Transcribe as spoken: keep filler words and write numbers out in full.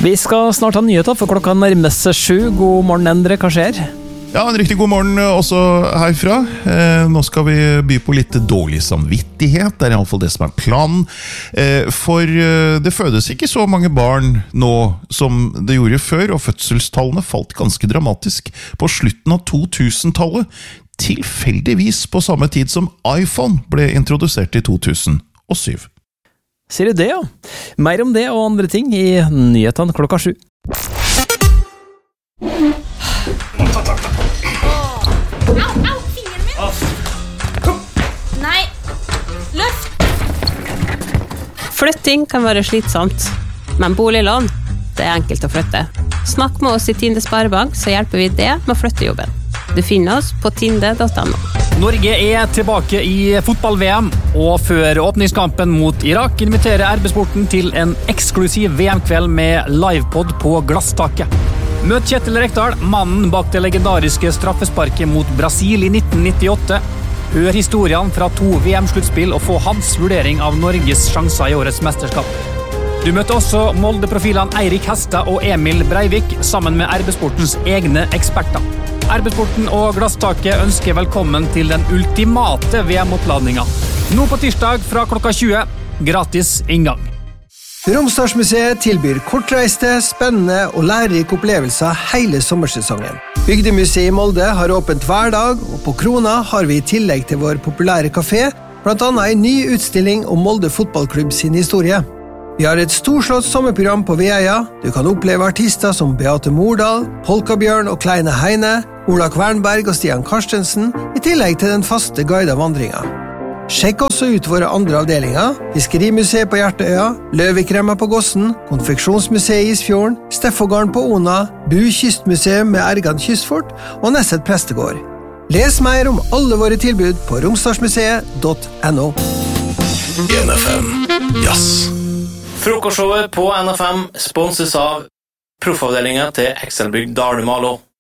Vi skal snart ha nyheter, for klokka nærmer seg sju. God morgen, Endre, hva skjer? Ja, en riktig god morgen også herfra. Eh, nå skal vi by på litt dårlig samvittighet, det er i alle fall det som er planen. Eh, for eh, det fødes ikke så mange barn nå som det gjorde før, og fødselstallene falt ganske dramatisk på slutten av to tusen-tallet, tilfeldigvis på samme tid som iPhone ble introdusert i to tusen og syv. Sier du det, ja? Mer om det og andre ting i nyhetene klokka sju. Flytting kan være slitsomt, men boliglån, det er enkelt å flytte. Snakk med oss i Tinde Sparebank, så hjelper vi det med å flytte jobben. Du finner oss på tinde punktum no. Norge er tilbake i fotball-V M, og før åpningskampen mot Irak inviterer R B-sporten til en eksklusiv V M-kveld med livepod på glasstaket. Møt Kjetil Rekdal, mannen bak det legendariske straffesparket mot Brasil i nitten nittiåtte. Hør historiene fra to V M-sluttspill og få hans vurdering av Norges sjanser i årets mesterskap. Du møter også Molde-profilene Eirik Hestad og Emil Breivik sammen med R B-sportens egne eksperter. R B-sporten og Glasstaket ønsker velkommen til den ultimate V M-oppladninga. Nå på tirsdag fra klokka tjue, gratis inngang. Romsdalsmuseet tilbyr kortreiste, spennende og lærerike opplevelser hele sommersesongen. Bygdemuseet i Molde har åpent hver dag, og på Krona har vi i tillegg til vår populære kafé, blant annet en ny utstilling om Molde fotballklubb sin historie. Vi har et storslått sommerprogram på Veia. Du kan oppleve artister som Beate Mordal, Polkabjørn og Kleine Heine, Ola Kvernberg og Stian Karstensen, i tillegg til den faste guida vandringa. Sjekk også ut våre andre avdelinger, Fiskerimuseet på Hjerteøya, Løvikremma på Gossen, Konfeksjonsmuseet i Isfjorden, Steffogården på Ona, Bu Kystmuseum med Ergan Kystfort og Nesset Prestegård. Les mer om alle våre tilbud på romsdalsmuseet punktum no. N F M Jazz. Frokostshowet på N F M sponses av proffavdelingen til Excelbygg Dale Malo.